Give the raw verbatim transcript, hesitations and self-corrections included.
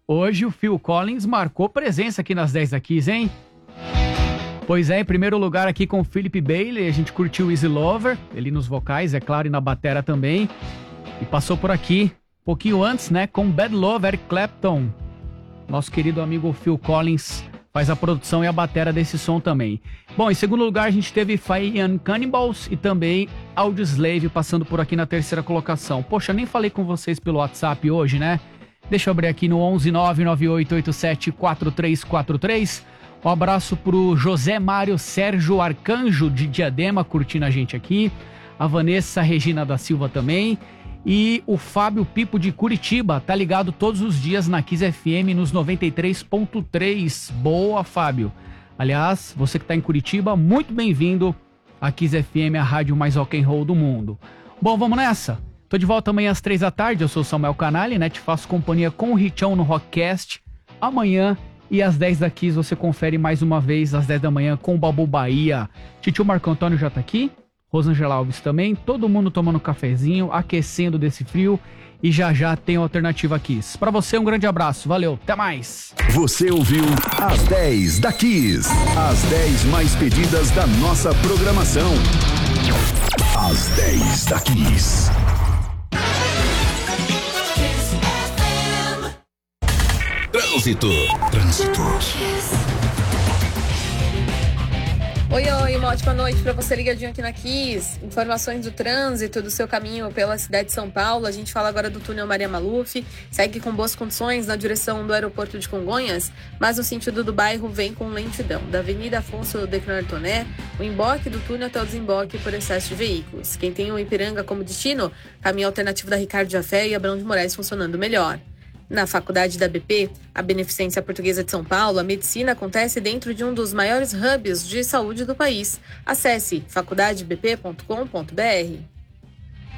Hoje o Phil Collins marcou presença aqui nas dez da Kiss, hein? Pois é, em primeiro lugar aqui com o Philip Bailey, a gente curtiu Easy Lover, ele nos vocais, é claro, e na batera também. E passou por aqui, um pouquinho antes, né, com Bad Love, Eric Clapton. Nosso querido amigo Phil Collins faz a produção e a batera desse som também. Bom, em segundo lugar a gente teve Fire and Cannibals e também Audioslave passando por aqui na terceira colocação. Poxa, nem falei com vocês pelo WhatsApp hoje, né? Deixa eu abrir aqui no onze nove nove oito oito sete quatro três quatro três. Um abraço pro José Mário Sérgio Arcanjo de Diadema curtindo a gente aqui. A Vanessa Regina da Silva também. E o Fábio Pipo de Curitiba, tá ligado todos os dias na Kiss F M nos noventa e três ponto três. Boa, Fábio. Aliás, você que tá em Curitiba, muito bem-vindo à Kiss F M, a rádio mais rock and roll do mundo. Bom, vamos nessa? Tô de volta amanhã às três da tarde, eu sou o Samuel Canali, né? Te faço companhia com o Richão no Rockcast. Amanhã e às dez da Kiss você confere mais uma vez às dez da manhã com o Babu Bahia. Titio Marco Antônio já tá aqui, Rosângela Alves também, todo mundo tomando um cafezinho, aquecendo desse frio e já já tem alternativa Kiss. Pra você um grande abraço, valeu, até mais. Você ouviu às dez da Kiss, as dez mais pedidas da nossa programação. Às dez da Kiss. Trânsito. Trânsito. Oi, oi, uma ótima noite para você ligadinho aqui na Kiss. Informações do trânsito, do seu caminho pela cidade de São Paulo. A gente fala agora do túnel Maria Maluf. Segue com boas condições na direção do aeroporto de Congonhas, mas no sentido do bairro vem com lentidão. Da Avenida Afonso de Toné, o emboque do túnel até o desemboque por excesso de veículos. Quem tem o Ipiranga como destino, caminho alternativo da Ricardo Jafé e Abrão de Moraes funcionando melhor. Na faculdade da B P, a Beneficência Portuguesa de São Paulo, a medicina acontece dentro de um dos maiores hubs de saúde do país. Acesse faculdade b p ponto com ponto b r.